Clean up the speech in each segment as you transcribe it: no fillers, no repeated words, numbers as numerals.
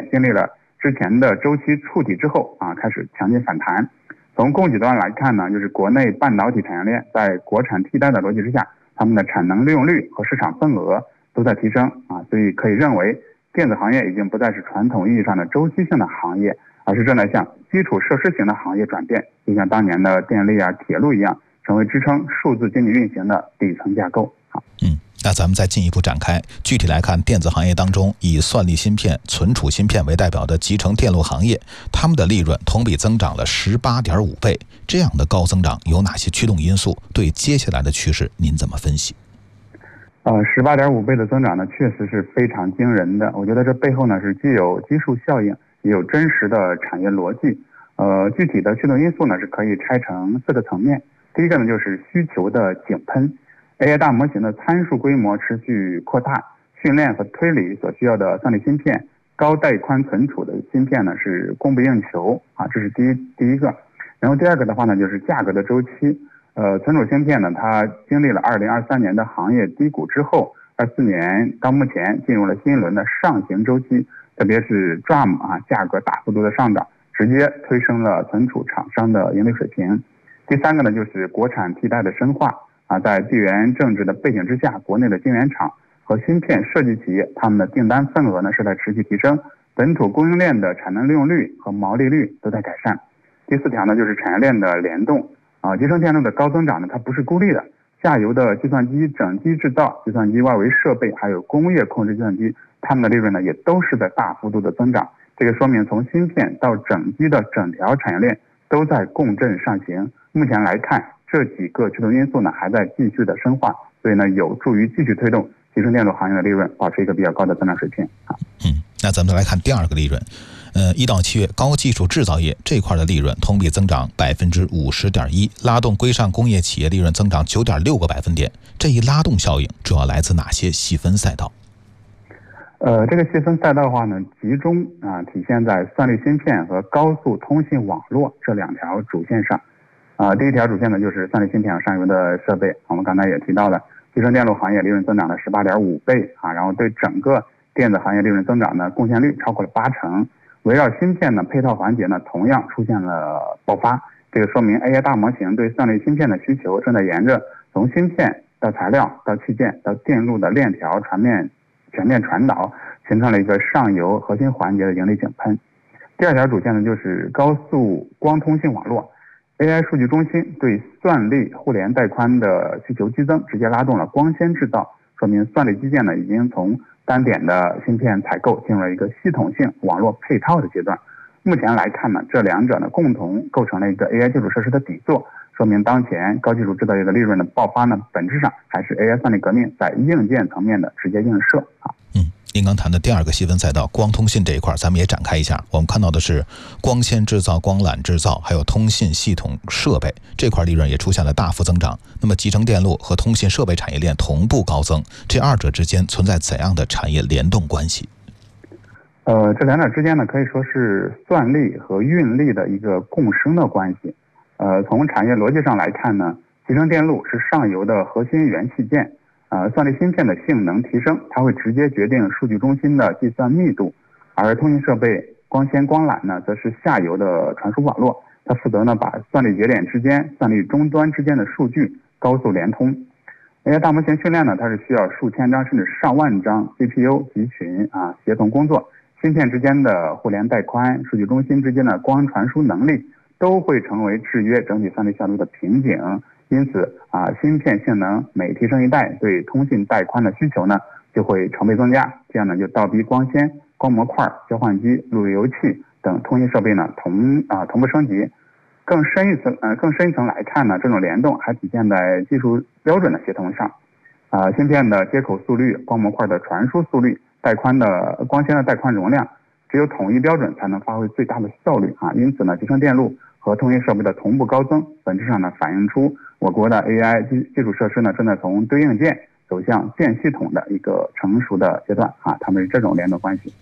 经历了之前的周期触底之后开始强劲反弹。从供给端来看呢，就是国内半导体产业链在国产替代的逻辑之下，他们的产能利用率和市场份额都在提升所以可以认为电子行业已经不再是传统意义上的周期性的行业，而是正在向基础设施型的行业转变，就像当年的电力铁路一样，成为支撑数字经济运行的底层架构。 那咱们再进一步展开，具体来看，电子行业当中以算力芯片、存储芯片为代表的集成电路行业，他们的利润同比增长了 18.5 倍，这样的高增长有哪些驱动因素？对接下来的趋势您怎么分析 ？18.5 倍的增长呢，确实是非常惊人的。我觉得这背后呢是既有基数效应，也有真实的产业逻辑。具体的驱动因素呢是可以拆成4个层面。第一个呢就是需求的井喷。AI 大模型的参数规模持续扩大，训练和推理所需要的算力芯片、高带宽存储的芯片呢是供不应求这是第一个。然后第二个的话呢，就是价格的周期。存储芯片呢，它经历了2023年的行业低谷之后，24年到目前进入了新一轮的上行周期，特别是 DRAM 价格大幅度的上涨，直接推升了存储厂商的盈利水平。第三个呢，就是国产替代的深化。在地缘政治的背景之下，国内的晶圆厂和芯片设计企业，他们的订单份额呢是在持续提升，本土供应链的产能利用率和毛利率都在改善。第四条呢，就是产业链的联动。集成电路的高增长呢，它不是孤立的，下游的计算机整机制造、计算机外围设备，还有工业控制计算机，它们的利润呢也都是在大幅度的增长。这个说明从芯片到整机的整条产业链都在共振上行。目前来看，这几个驱动因素呢还在继续的深化，所以呢有助于继续推动集成电路行业的利润保持一个比较高的增长水平那咱们来看第二个利润。1到7月高技术制造业这块的利润同比增长 50.1%， 拉动规上工业企业利润增长 9.6个百分点。这一拉动效应主要来自哪些细分赛道？ 这个细分赛道的话呢，集中体现在算力芯片和高速通信网络这2条主线上。第一条主线呢就是算力芯片和上游的设备，我们刚才也提到了，集成电路行业利润增长了 18.5 倍然后对整个电子行业利润增长呢贡献率超过了80%。围绕芯片的配套环节呢，同样出现了爆发。这个说明 AI 大模型对算力芯片的需求正在沿着从芯片到材料到器件到电路的链条全面传导，形成了一个上游核心环节的盈利井喷。第二条主线呢，就是高速光通信网络。AI 数据中心对算力互联带宽的需求激增，直接拉动了光纤制造，说明算力基建呢已经从单点的芯片采购进入了一个系统性网络配套的阶段。目前来看呢，这2者呢共同构成了一个 AI 基础设施的底座，说明当前高技术制造业的利润的爆发呢，本质上还是 AI 算力革命在硬件层面的直接映射您刚谈的第二个细分赛道光通信这一块，咱们也展开一下。我们看到的是光纤制造、光缆制造，还有通信系统设备这块利润也出现了大幅增长。那么集成电路和通信设备产业链同步高增，这2者之间存在怎样的产业联动关系？ 这2者之间呢，可以说是算力和运力的一个共生的关系。从产业逻辑上来看呢，集成电路是上游的核心元器件。算力芯片的性能提升，它会直接决定数据中心的计算密度，而通信设备、光纤、光缆呢，则是下游的传输网络，它负责呢把算力节点之间、算力终端之间的数据高速连通。AI 大模型训练呢，它是需要数千张甚至上万张 CPU 集群协同工作，芯片之间的互联带宽、数据中心之间的光传输能力，都会成为制约整体算力效率的瓶颈。因此芯片性能每提升一代，对通信带宽的需求呢就会成倍增加，这样呢就倒逼光纤、光模块、交换机、路由器等通信设备呢同步升级。更深一层来看呢，这种联动还体现在技术标准的协同上。芯片的接口速率、光模块的传输速率、光纤的带宽容量，只有统一标准才能发挥最大的效率因此呢，集成电路和通信设备的同步高增，本质上呢反映出我国的 AI 基础设施呢正在从堆硬件走向建系统的一个成熟的阶段它们是这种联动关系。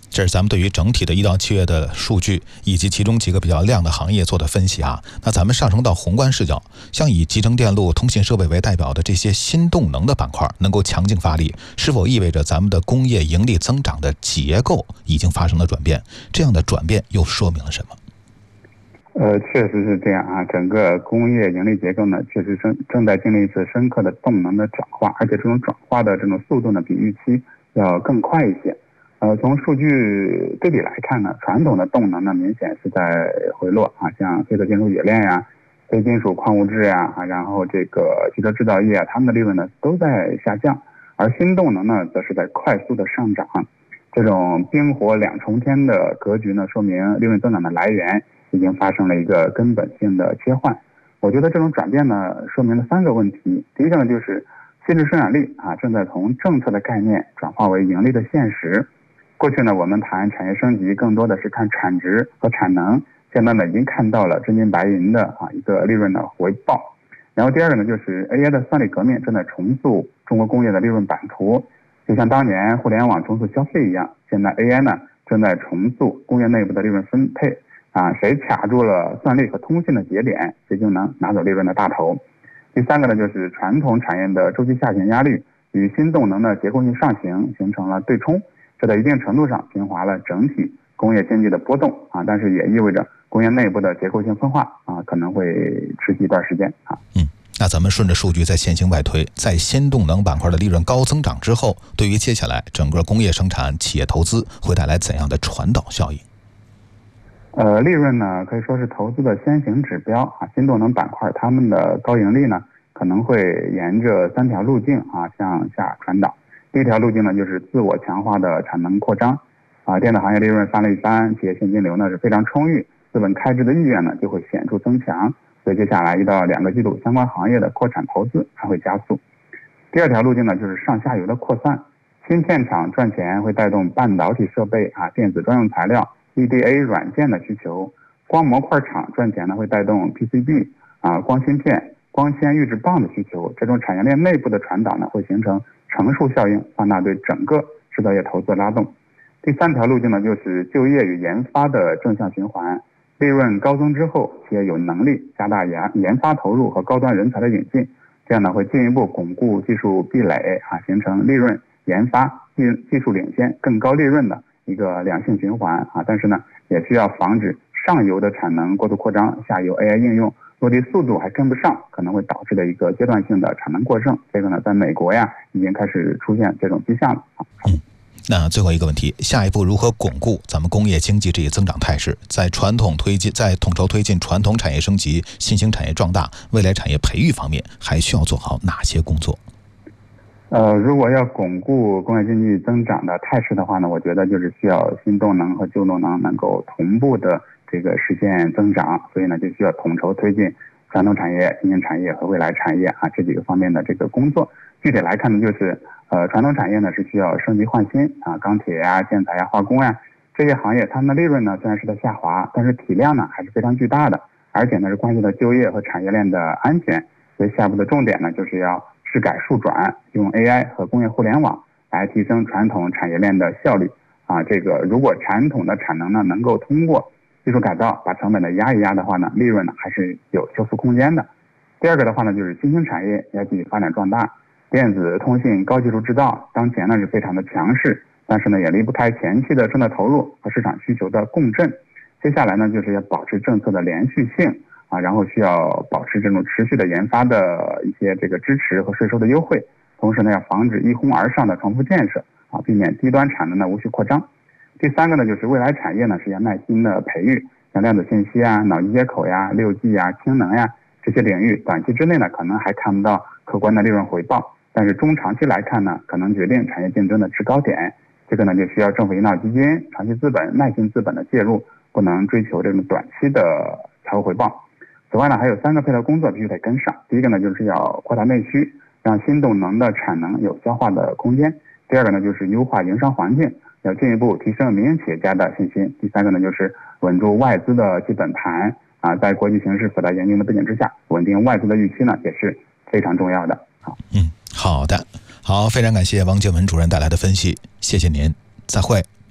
这是咱们对于整体的1到7月的数据，以及其中几个比较亮的行业做的分析啊。那咱们上升到宏观视角，像以集成电路、通信设备为代表的这些新动能的板块能够强劲发力，是否意味着咱们的工业盈利增长的结构已经发生了转变？这样的转变又说明了什么？ 确实是这样啊，整个工业盈利结构呢，确实正在经历一次深刻的动能的转化，而且这种转化的这种速度呢，比预期要更快一些。从数据对比来看呢，传统的动能呢明显是在回落啊，像黑色金属冶炼呀、非金属矿物质呀然后这个汽车制造业啊，他们的利润呢都在下降，而新动能呢则是在快速的上涨。这种冰火两重天的格局呢，说明利润增长的来源已经发生了一个根本性的切换。我觉得这种转变呢，说明了3个问题。第一个呢，就是新质生产力正在从政策的概念转化为盈利的现实。过去呢，我们谈产业升级更多的是看产值和产能，现在呢已经看到了真金白银的一个利润的回报。然后第二个呢，就是 AI 的算力革命正在重塑中国工业的利润版图，就像当年互联网重塑消费一样，现在 AI 呢正在重塑工业内部的利润分配谁卡住了算力和通信的节点，谁就能拿走利润的大头。第3个呢，就是传统产业的周期下行压力与新动能的结构性上行形成了对冲，这在一定程度上平滑了整体工业经济的波动但是也意味着工业内部的结构性分化可能会持续一段时间那咱们顺着数据再线性外推，在新动能板块的利润高增长之后，对于接下来整个工业生产、企业投资会带来怎样的传导效应？ 利润呢可以说是投资的先行指标新动能板块它们的高盈利呢可能会沿着3条路径向下传导。第一条路径呢，就是自我强化的产能扩张电子行业利润翻了一番，企业现金流呢是非常充裕，资本开支的意愿呢就会显著增强，所以接下来1到2个季度相关行业的扩产投资还会加速。第二条路径呢，就是上下游的扩散，芯片厂赚钱会带动半导体设备电子专用材料、EDA 软件的需求，光模块厂赚钱呢会带动 PCB 光芯片、光纤预制棒的需求，这种产业链内部的传导呢会形成乘数效应，放大对整个制造业投资的拉动。第3条路径呢，就是就业与研发的正向循环，利润高增之后，企业有能力加大研发投入和高端人才的引进，这样呢会进一步巩固技术壁垒形成利润、研发、技术领先、更高利润的一个良性循环但是呢，也需要防止上游的产能过度扩张，下游 AI 应用落地速度还跟不上，可能会导致的一个阶段性的产能过剩。这个呢，在美国已经开始出现这种迹象了那最后一个问题，下一步如何巩固咱们工业经济这一增长态势？在统筹推进传统产业升级、新兴产业壮大、未来产业培育方面，还需要做好哪些工作？ 如果要巩固工业经济增长的态势的话呢，我觉得就是需要新动能和旧动能能够同步的这个实现增长，所以呢就需要统筹推进传统产业、新兴产业和未来产业这几个方面的这个工作。具体来看呢，就是传统产业呢是需要升级换新钢铁建材化工这些行业，他们的利润呢虽然是在下滑，但是体量呢还是非常巨大的，而且呢是关系到就业和产业链的安全。所以下一步的重点呢就是要是改数转，用 AI 和工业互联网来提升传统产业链的效率这个如果传统的产能呢能够通过技术改造把成本的压一压的话呢，利润呢还是有修复空间的。第二个的话呢，就是新兴产业要继续发展壮大，电子通信高技术制造当前呢是非常的强势，但是呢也离不开前期的政策投入和市场需求的共振。接下来呢就是要保持政策的连续性然后需要保持这种持续的研发的一些这个支持和税收的优惠，同时呢要防止一哄而上的重复建设避免低端产能的无序扩张。第3个呢就是未来产业呢是要耐心的培育，像量子信息脑机接口6G 氢能这些领域，短期之内呢可能还看不到可观的利润回报，但是中长期来看呢，可能决定产业竞争的制高点。这个呢就需要政府引导基金、长期资本、耐心资本的介入，不能追求这种短期的财务回报。此外呢，还有3个配套工作必须得跟上。第一个呢就是要扩大内需，让新动能的产能有消化的空间。第二个呢就是优化营商环境，要进一步提升民营企业家的信心。第3个呢就是稳住外资的基本盘在国际形势复杂严峻的背景之下，稳定外资的预期呢也是非常重要的。 好的，非常感谢王建文主任带来的分析，谢谢您，再会。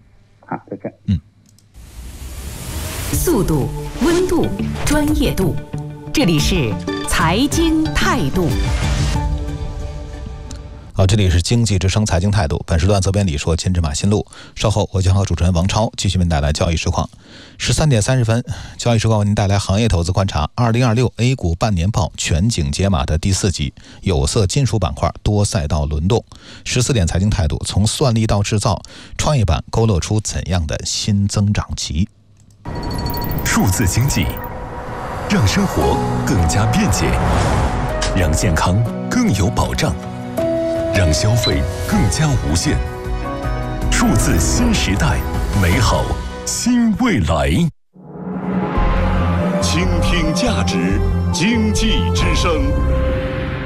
好，再见。 速度、温度、专业度，这里是财经态度。 好，这里是经济之声财经态度。本时段责编李硕、秦志马新路。稍后我将和主持人王超继续为您带来交易实况。13点30分，交易实况为您带来行业投资观察。2026 A 股半年报全景解码的第4集，有色金属板块多赛道轮动。14点财经态度，从算力到制造，创业板勾勒出怎样的新增长极？ 数字经济让生活更加便捷，让健康更有保障，让消费更加无限。数字新时代，美好新未来。 倾听价值，经济之声。